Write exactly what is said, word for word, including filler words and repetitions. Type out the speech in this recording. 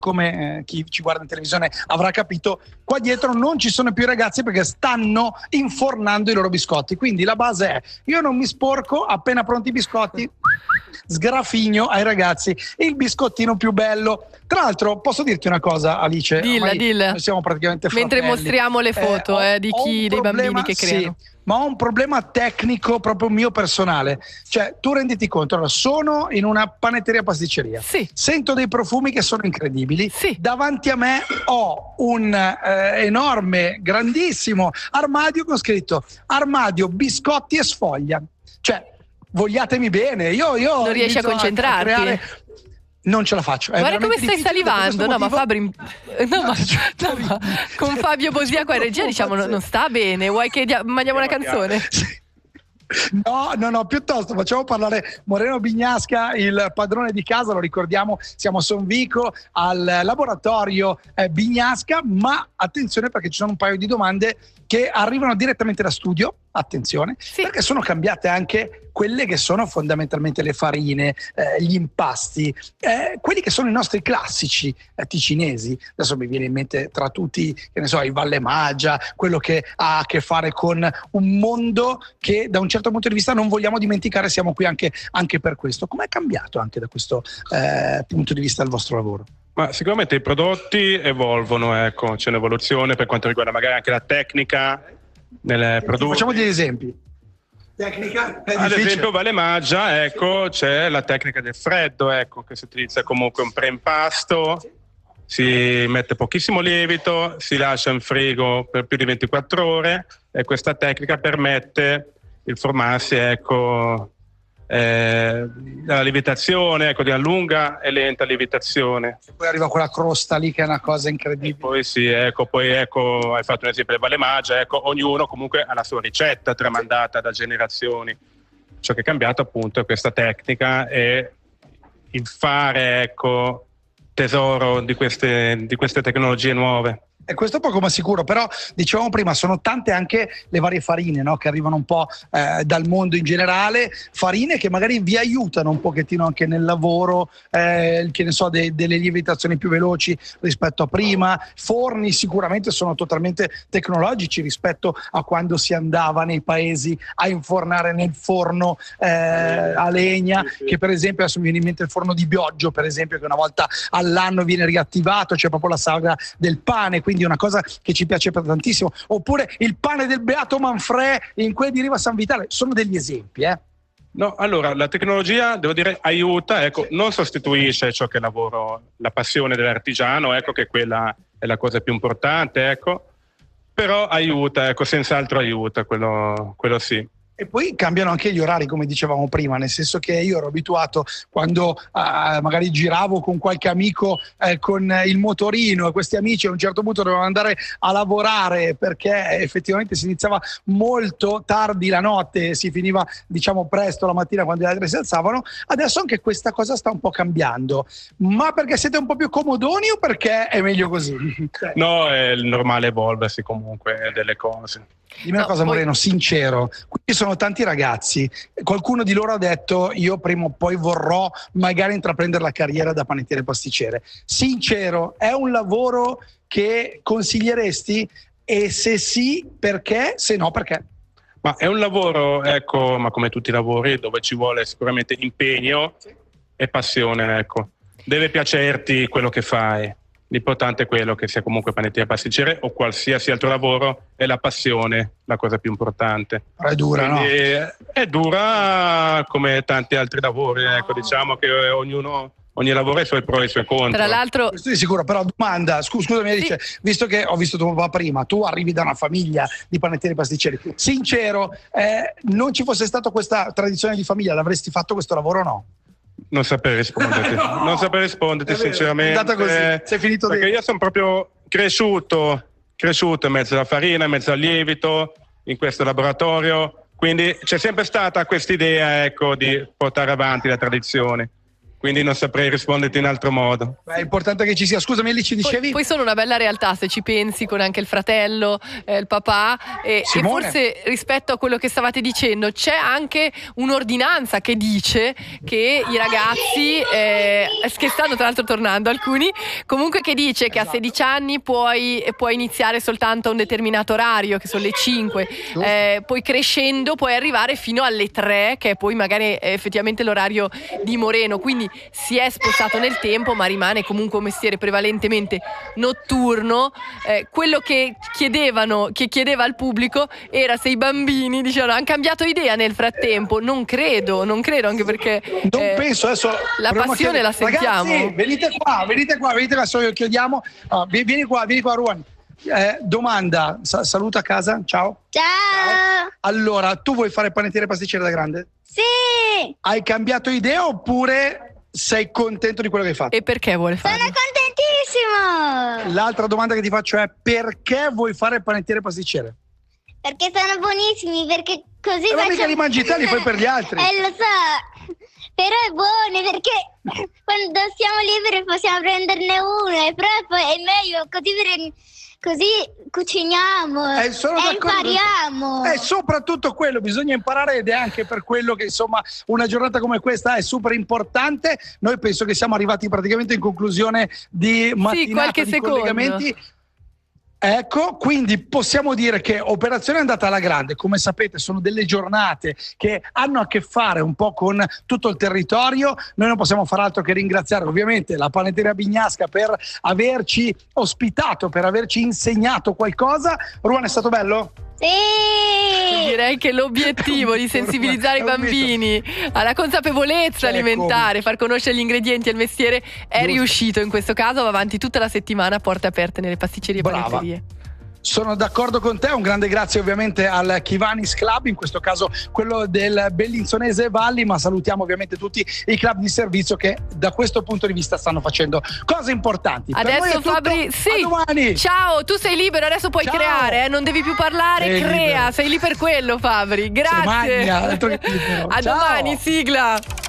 come eh, chi ci guarda in televisione avrà capito, qua dietro non ci sono più i ragazzi perché stanno infornando i loro biscotti. Quindi la base è: io non mi sporco, appena pronti i biscotti sgrafigno ai ragazzi il biscottino più bello. Tra l'altro posso dirti una cosa, Alice? Dilla, dilla. Noi siamo praticamente mentre fratelli. mostriamo le foto eh, eh, ho, eh, di chi, dei problema, bambini che creano. Sì, ma ho un problema tecnico proprio mio personale. Cioè, tu renditi conto, allora, sono in una panetteria pasticceria, sì. Sento dei profumi che sono incredibili, sì. Davanti a me ho un eh, enorme, grandissimo armadio con scritto armadio biscotti e sfoglia. Cioè, vogliatemi bene, io, io non riesci a concentrarti a creare... non ce la faccio. Guarda come stai salivando. No, ma Fabri, no, ma, no, ma con Fabio Bosia qua in regia diciamo non, non sta bene. Vuoi che dia- mandiamo una canzone? No, no, no, piuttosto facciamo parlare Moreno Bignasca, il padrone di casa, lo ricordiamo, siamo a Sonvico al laboratorio eh, Bignasca, ma attenzione perché ci sono un paio di domande che arrivano direttamente da studio, attenzione, sì. Perché sono cambiate anche quelle che sono fondamentalmente le farine, eh, gli impasti, eh, quelli che sono i nostri classici eh, ticinesi. Adesso mi viene in mente tra tutti, che ne so, il Valle Maggia, quello che ha a che fare con un mondo che da un certo punto di vista non vogliamo dimenticare, siamo qui anche, anche per questo. Com'è cambiato anche da questo eh, punto di vista il vostro lavoro? Ma sicuramente i prodotti evolvono, ecco, c'è un'evoluzione per quanto riguarda magari anche la tecnica nel prodotto. Facciamo degli esempi. Tecnica è ad difficile. esempio Valle Maggia, ecco, c'è la tecnica del freddo, ecco, che si utilizza comunque un preimpasto, si mette pochissimo lievito, si lascia in frigo per più di ventiquattro ore e questa tecnica permette il formarsi, ecco, eh, la lievitazione, ecco, di una lunga e lenta lievitazione. E poi arriva quella crosta lì che è una cosa incredibile. E poi sì, ecco, poi ecco, hai fatto un esempio del Valle Maggia, ecco, ognuno comunque ha la sua ricetta tramandata da generazioni. Ciò che è cambiato appunto è questa tecnica e il fare, ecco, tesoro di queste, di queste tecnologie nuove. E questo poco ma sicuro, però dicevamo prima, sono tante anche le varie farine, no? Che arrivano un po' eh, dal mondo in generale, farine che magari vi aiutano un pochettino anche nel lavoro, eh, che ne so, de- delle lievitazioni più veloci rispetto a prima, forni sicuramente sono totalmente tecnologici rispetto a quando si andava nei paesi a infornare nel forno eh, a legna, sì, sì. Che per esempio adesso mi viene in mente il forno di Bioggio, per esempio, che una volta all'anno viene riattivato, c'è proprio la saga del pane, quindi una cosa che ci piace per tantissimo, oppure il pane del Beato Manfrè in quel di Riva San Vitale, sono degli esempi, eh? No, allora la tecnologia, devo dire, aiuta, ecco, non sostituisce ciò che è lavoro, la passione dell'artigiano, ecco, che quella è la cosa più importante, ecco, però aiuta, ecco, senz'altro aiuta, quello, quello sì. E poi cambiano anche gli orari, come dicevamo prima, nel senso che io ero abituato quando eh, magari giravo con qualche amico eh, con il motorino e questi amici a un certo punto dovevano andare a lavorare perché effettivamente si iniziava molto tardi la notte e si finiva diciamo presto la mattina quando gli altri si alzavano. Adesso anche questa cosa sta un po' cambiando, ma perché siete un po' più comodoni o perché è meglio così? No, è il normale evolversi comunque delle cose. Dimmi una no, cosa, poi... Moreno, sincero, qui sono tanti ragazzi, qualcuno di loro ha detto io prima o poi vorrò magari intraprendere la carriera da panettiere pasticcere. Sincero, è un lavoro che consiglieresti? E se sì, perché? Se no, perché? Ma è un lavoro, ecco, ma come tutti i lavori, dove ci vuole sicuramente impegno e passione, ecco. Deve piacerti quello che fai. L'importante è quello, che sia comunque panettiere pasticcere o qualsiasi altro lavoro, è la passione la cosa più importante. È dura, quindi, no? È dura come tanti altri lavori, ecco, diciamo che ognuno, ogni lavoro ha i suoi pro e i suoi contro. Tra l'altro... Questo di sicuro, però domanda, scu- scusami Alice, sì. Visto che ho visto tuo papà prima, tu arrivi da una famiglia di panettieri pasticceri, sincero, eh, non ci fosse stata questa tradizione di famiglia, l'avresti fatto questo lavoro o no? Non saprei risponderti, no, non saprei risponderti sinceramente. È andata così, sei finito perché dentro. Io sono proprio cresciuto, cresciuto in mezzo alla farina, in mezzo al lievito, in questo laboratorio, quindi c'è sempre stata questa idea, ecco, di portare avanti la tradizione. quindi non saprei risponderti in altro modo. Beh, è importante che ci sia. Scusami, lì ci dicevi? Poi, poi sono una bella realtà, se ci pensi, con anche il fratello, eh, il papà, e, e forse rispetto a quello che stavate dicendo c'è anche un'ordinanza che dice che i ragazzi, eh, che stanno tra l'altro tornando alcuni, comunque che dice che a sedici anni puoi, puoi iniziare soltanto a un determinato orario, che sono le cinque, eh, poi crescendo puoi arrivare fino alle tre, che è poi magari è effettivamente l'orario di Moreno, quindi si è spostato nel tempo ma rimane comunque un mestiere prevalentemente notturno. Eh, quello che chiedevano, che chiedeva al pubblico era se i bambini dicevano hanno cambiato idea nel frattempo. Non credo, non credo, anche perché non eh, penso, adesso la passione chiedere, la sentiamo. Ragazzi, venite qua, venite qua, venite qua, solo chiediamo. Oh, vieni qua, vieni qua Ruan. Eh, domanda, Sa- saluta a casa, ciao. Ciao. Ciao. Allora, tu vuoi fare panettiere e pasticcere da grande? Sì. Hai cambiato idea oppure sei contento di quello che hai fatto? E perché vuole farlo? Sono contentissimo. L'altra domanda che ti faccio è: perché vuoi fare panettiere e pasticcere? Perché sono buonissimi, perché così E ma faccio... mica li mangi te, li fai per gli altri. Eh, lo so, però è buono perché quando siamo liberi possiamo prenderne uno, e però è meglio così, per... così cuciniamo Eh, sono e d'accordo. impariamo. E soprattutto quello, bisogna imparare, ed è anche per quello che insomma una giornata come questa è super importante. Noi penso che siamo arrivati praticamente in conclusione di mattinata, qualche di secondo. collegamenti. Ecco, quindi possiamo dire che operazione è andata alla grande. Come sapete sono delle giornate che hanno a che fare un po' con tutto il territorio. Noi non possiamo far altro che ringraziare ovviamente la Panetteria Bignasca per averci ospitato, per averci insegnato qualcosa. Ruan, è stato bello? Sì. Direi che l'obiettivo di sensibilizzare i bambini alla consapevolezza Ecco. alimentare, far conoscere gli ingredienti e il mestiere è Giusto. riuscito in questo caso. Va avanti tutta la settimana a porte aperte nelle pasticcerie e Brava. panetterie. Sono d'accordo con te, un grande grazie ovviamente al Kivanis Club, in questo caso quello del Bellinzonese Valli, ma salutiamo ovviamente tutti i club di servizio che da questo punto di vista stanno facendo cose importanti. Per noi è Adesso tutto, Fabri, sì, a domani. ciao, tu sei libero, adesso puoi Ciao. creare, eh? Non devi più parlare, Sei crea, libero. sei lì per quello Fabri, grazie. Se magna, altro che libero. A Ciao. domani, sigla.